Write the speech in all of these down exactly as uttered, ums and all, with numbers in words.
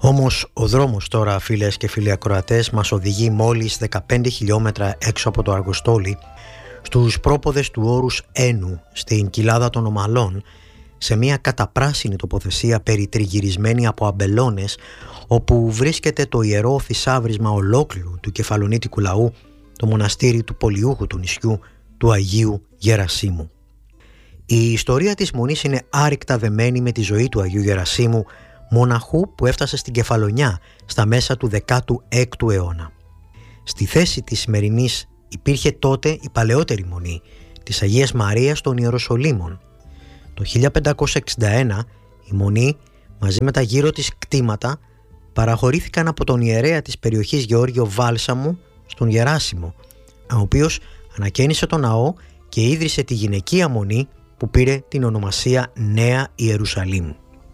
Όμως ο δρόμος τώρα, φίλες και φίλοι ακροατές, μας οδηγεί μόλις δεκαπέντε χιλιόμετρα έξω από το Αργοστόλι, στους πρόποδες του όρους Ένου, στην κοιλάδα των Ομαλών, σε μια καταπράσινη τοποθεσία περιτριγυρισμένη από αμπελώνες, όπου βρίσκεται το ιερό θησάβρισμα ολόκληρου του κεφαλονίτικου λαού, το μοναστήρι του Πολιούχου του νησιού, του Αγίου Γερασίμου. Η ιστορία της Μονής είναι άρρηκτα δεμένη με τη ζωή του Αγίου Γερασίμου, μοναχού που έφτασε στην Κεφαλονιά στα μέσα του δέκατου έκτου αιώνα. Στη θέση της σημερινής υπήρχε τότε η παλαιότερη Μονή της Αγίας Μαρίας των Ιεροσολύμων. Το χίλια πεντακόσια εξήντα ένα η Μονή μαζί με τα γύρω της κτήματα παραχωρήθηκαν από τον ιερέα της περιοχής Γεώργιο Βάλσαμου στον Γεράσιμο, ο οποίος ανακαίνισε τον ναό και ίδρυσε τη γυναικεία Μονή που πήρε την ονομασία Νέα Ιερουσαλήμ.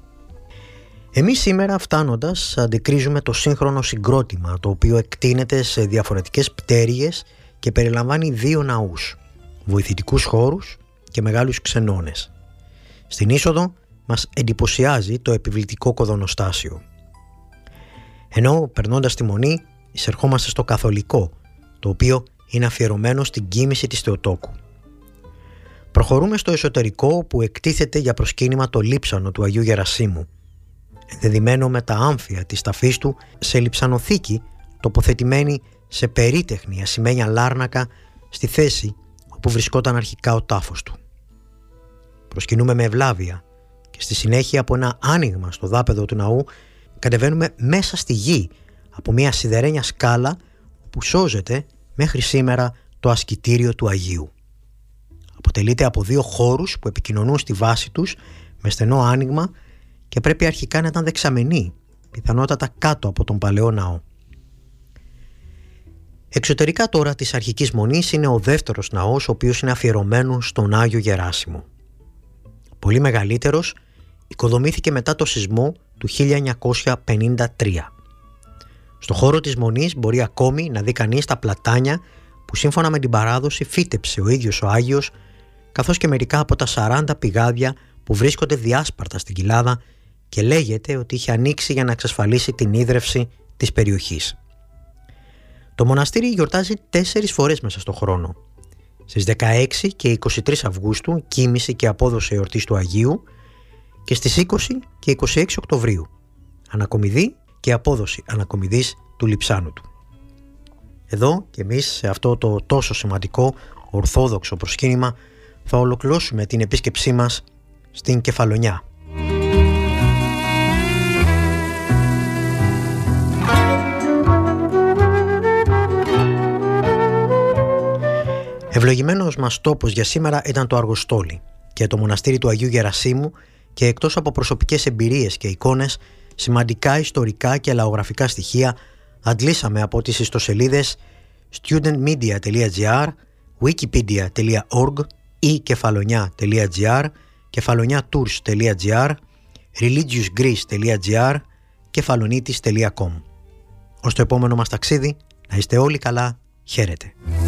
Εμείς σήμερα, φτάνοντας, αντικρίζουμε το σύγχρονο συγκρότημα, το οποίο εκτείνεται σε διαφορετικές πτέρυγες και περιλαμβάνει δύο ναούς, βοηθητικούς χώρους και μεγάλους ξενώνες. Στην είσοδο μας εντυπωσιάζει το επιβλητικό κοδωνοστάσιο. Ενώ περνώντας τη Μονή εισερχόμαστε στο καθολικό, το οποίο είναι αφιερωμένο στην κοίμηση της Θεοτόκου. Προχωρούμε στο εσωτερικό, που εκτίθεται για προσκύνημα το λείψανο του Αγίου Γερασίμου, ενδεδειμένο με τα άμφια της ταφής του σε λειψανοθήκη τοποθετημένη σε περίτεχνη ασημένια λάρνακα στη θέση όπου βρισκόταν αρχικά ο τάφος του. Προσκυνούμε με ευλάβεια και στη συνέχεια από ένα άνοιγμα στο δάπεδο του ναού κατεβαίνουμε μέσα στη γη από μια σιδερένια σκάλα που σώζεται μέχρι σήμερα το ασκητήριο του Αγίου. Αποτελείται από δύο χώρους που επικοινωνούν στη βάση τους με στενό άνοιγμα και πρέπει αρχικά να ήταν δεξαμενοί, πιθανότατα κάτω από τον παλαιό ναό. Εξωτερικά τώρα της αρχικής Μονής είναι ο δεύτερος ναός, ο οποίος είναι αφιερωμένος στον Άγιο Γεράσιμο. Πολύ μεγαλύτερος, οικοδομήθηκε μετά το σεισμό του χίλια εννιακόσια πενήντα τρία. Στο χώρο της Μονής μπορεί ακόμη να δει κανείς τα πλατάνια που σύμφωνα με την παράδοση φύτεψε ο ίδιος ο Άγιος, καθώς και μερικά από τα σαράντα πηγάδια που βρίσκονται διάσπαρτα στην κοιλάδα και λέγεται ότι είχε ανοίξει για να εξασφαλίσει την ίδρυυση της περιοχής. Το μοναστήρι γιορτάζει τέσσερις φορές μέσα στο χρόνο. Στις δεκαέξι και είκοσι τρεις Αυγούστου κοίμηση και απόδοση εορτής του Αγίου και στις είκοσι και είκοσι έξι Οκτωβρίου ανακομιδή και απόδοση ανακομιδής του λειψάνου του. Εδώ και εμείς σε αυτό το τόσο σημαντικό ορθόδοξο προσκύνημα θα ολοκληρώσουμε την επίσκεψή μας στην Κεφαλονιά. Ευλογημένος μας τόπος για σήμερα ήταν το Αργοστόλι και το μοναστήρι του Αγίου Γερασίμου, και εκτός από προσωπικές εμπειρίες και εικόνες, σημαντικά ιστορικά και λαογραφικά στοιχεία αντλήσαμε από τις ιστοσελίδες studentmedia.gr, wikipedia.org, e-kefalonia.gr, kefaloniatours.gr, religiousgreece.gr, kefalonitis.com. Ως το επόμενο μας ταξίδι, να είστε όλοι καλά, χαίρετε.